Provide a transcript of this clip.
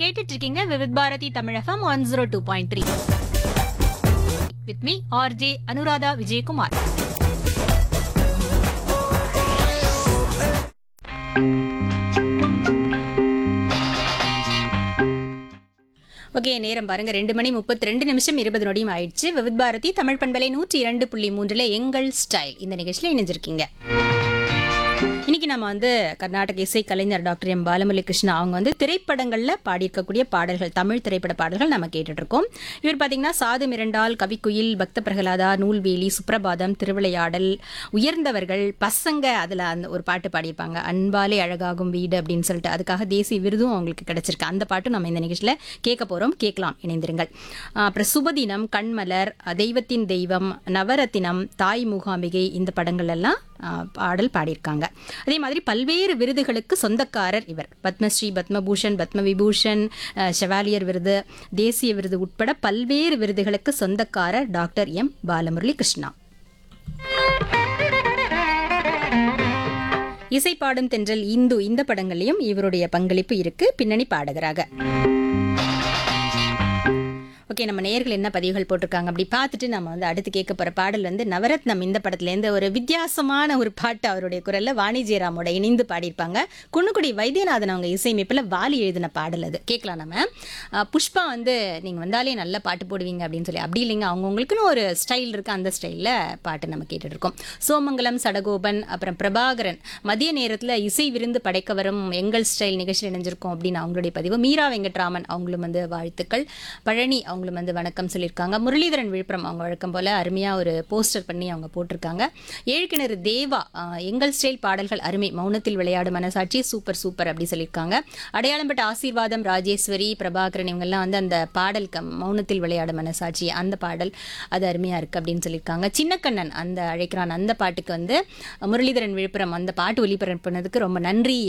கேட்டுட்டு இருக்கீங்க விவித் பாரதி தமிழகம் 102.3 with me RJ Anuradha Vijayakumar. Okay, நேரம் பாருங்க 2:32 20 நொடியும் ஆயிடுச்சு. விவித் பாரதி தமிழ் பண்பலை 102.3 எங்கள் ஸ்டைல் இந்த நிகழ்ச்சியில் இணைஞ்சிருக்கீங்க. இன்னைக்கு நம்ம கர்நாடக இசை கலைஞர் டாக்டர் எம் பாலமுரளி கிருஷ்ணா அவங்க திரைப்படங்களில் பாடியிருக்கக்கூடிய பாடல்கள், தமிழ் திரைப்பட பாடல்கள் நம்ம கேட்டுட்டு இருக்கோம். இவர் பார்த்தீங்கன்னா சாது மிரண்டால், கவிக்குயில், பக்த பிரகலாதா, நூல்வேலி, சுப்ரபாதம், திருவிளையாடல், உயர்ந்தவர்கள், பசங்க, அதில் அந்த ஒரு பாட்டு பாடியிருப்பாங்க, அன்பாலே அழகாகும் வீடு அப்படின்னு சொல்லிட்டு. அதுக்காக தேசிய விருதும் அவங்களுக்கு கிடைச்சிருக்கு. அந்த பாட்டு நம்ம இந்த நிகழ்ச்சியில் கேட்க போகிறோம். கேட்கலாம், இணைந்திருங்கள். அப்புறம் சுபதினம், கண்மலர், தெய்வத்தின் தெய்வம், நவரத்தினம், தாய் மூகாம்பிகை, இந்த படங்கள் எல்லாம் பாடல் பாடியிருக்காங்க. அதே மாதிரி பல்வேறு விருதுகளுக்கு சொந்தக்காரர் இவர். பத்மஸ்ரீ, பத்மபூஷன், பத்மவிபூஷன், ஷெவாலியர் விருது, தேசிய விருது உட்பட பல்வேறு விருதுகளுக்கு சொந்தக்காரர் டாக்டர் எம் பாலமுரளி கிருஷ்ணா. இசைப்பாடும் தென்றல், இந்து, இந்த படங்கள்லையும் இவருடைய பங்களிப்பு இருக்கு பின்னணி பாடகராக. ஓகே, நம்ம நேயர்கள் என்ன பதிவுகள் போட்டிருக்காங்க அப்படி பார்த்துட்டு நம்ம அடுத்து கேட்க போகிற பாடல் நவரத்னம் இந்த படத்துலேருந்து ஒரு வித்தியாசமான ஒரு பாட்டு அவருடைய குரலில் வாணி ஜெயராமோட இணைந்து பாடியிருப்பாங்க. குன்னுக்குடி வைத்தியநாதன் அவங்க இசையமைப்பில் வாலி எழுதின பாடல் அது. கேட்கலாம் நம்ம. புஷ்பா நீங்கள் வந்தாலே நல்ல பாட்டு போடுவீங்க அப்படின்னு சொல்லி. அப்படி இல்லைங்க, அவங்கவுங்களுக்குன்னு ஒரு ஸ்டைல் இருக்குது, அந்த ஸ்டைலில் பாட்டு நம்ம கேட்டுட்ருக்கோம். சோமங்கலம், சடகோபன், அப்புறம் பிரபாகரன் மதிய நேரத்தில் இசை விருந்து படைக்க வரும் எங்கள் ஸ்டைல் நிகழ்ச்சியில் இணைஞ்சிருக்கோம் அப்படின்னு அவங்களுடைய பதிவு. மீரா வெங்கட்ராமன் அவங்களும் வாழ்த்துக்கள். பழனி அவங்களும் வணக்கம் சொல்லியிருக்காங்க. முரளிதரன் விழுப்புரம் அவங்க வழக்கம் போல அருமையாக ஒரு போஸ்டர் பண்ணி அவங்க போட்டிருக்காங்க. ஏழ்கிணறு தேவா, எங்கள் ஸ்டைல் பாடல்கள் அருமை, மௌனத்தில் விளையாடும் மனசாட்சி சூப்பர் சூப்பர் அப்படி சொல்லியிருக்காங்க. அடையாளம்பட்ட ஆசீர்வாதம், ராஜேஸ்வரி, பிரபாகரன் இவங்கெல்லாம் அந்த பாடல் மௌனத்தில் விளையாடும் மனசாட்சி அந்த பாடல் அது அருமையாக இருக்குது அப்படின்னு சொல்லியிருக்காங்க. சின்னக்கண்ணன் அந்த அழைக்கிறான் அந்த பாட்டுக்கு முரளிதரன் விழுப்புரம் அந்த பாட்டு ஒளிபரப்புனதுக்கு ரொம்ப நன்றி